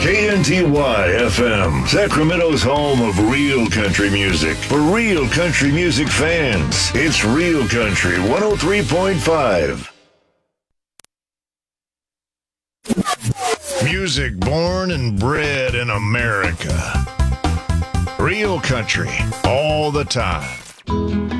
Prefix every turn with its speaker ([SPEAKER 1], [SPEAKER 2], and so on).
[SPEAKER 1] KNTY FM, Sacramento's home of real country music. For real country music fans, it's Real Country 103.5. Music born and bred in America. Real country, all the time.